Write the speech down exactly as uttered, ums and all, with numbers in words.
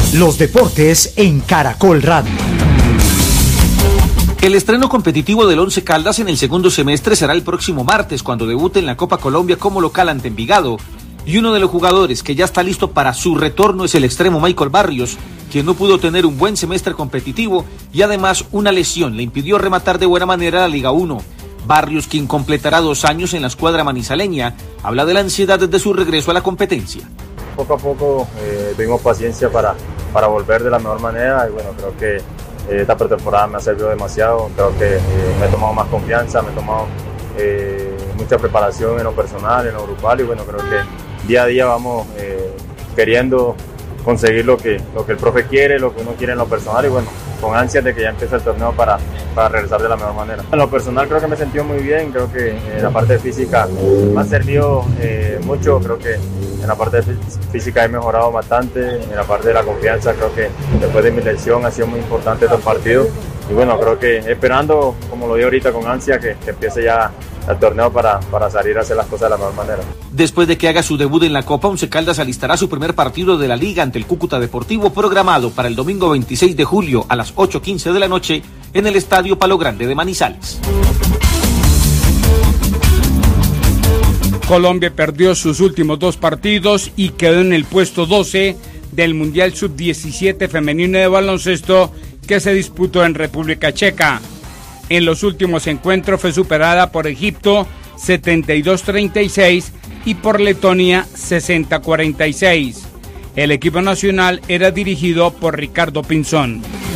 Los deportes en Caracol Radio. El estreno competitivo del Once Caldas en el segundo semestre será el próximo martes, cuando debute en la Copa Colombia como local ante Envigado. Y uno de los jugadores que ya está listo para su retorno es el extremo Michael Barrios, quien no pudo tener un buen semestre competitivo y además una lesión le impidió rematar de buena manera la Liga uno. Barrios, quien completará dos años en la escuadra manizaleña, habla de la ansiedad desde su regreso a la competencia. Poco a poco eh, tuvimos paciencia para, para volver de la mejor manera y bueno, creo que eh, esta pretemporada me ha servido demasiado, creo que eh, me he tomado más confianza, me he tomado eh, mucha preparación en lo personal, en lo grupal y bueno, creo que día a día vamos eh, queriendo conseguir lo que, lo que el profe quiere, lo que uno quiere en lo personal y bueno, con ansias de que ya empiece el torneo para, para regresar de la mejor manera. En lo personal creo que me he sentido muy bien, creo que en la parte física me ha servido eh, mucho, creo que en la parte física he mejorado bastante, en la parte de la confianza creo que después de mi lesión ha sido muy importante estos partidos y bueno, creo que esperando, como lo digo ahorita con ansia, que, que empiece ya el torneo para, para salir a hacer las cosas de la mejor manera. Después de que haga su debut en la Copa, Once Caldas alistará su primer partido de la Liga ante el Cúcuta Deportivo, programado para el domingo veintiséis de julio a las ocho quince de la noche en el Estadio Palo Grande de Manizales. Colombia perdió sus últimos dos partidos y quedó en el puesto doce del Mundial sub diecisiete femenino de baloncesto que se disputó en República Checa. En los últimos encuentros fue superada por Egipto setenta y dos a treinta y seis y por Letonia sesenta a cuarenta y seis. El equipo nacional era dirigido por Ricardo Pinzón.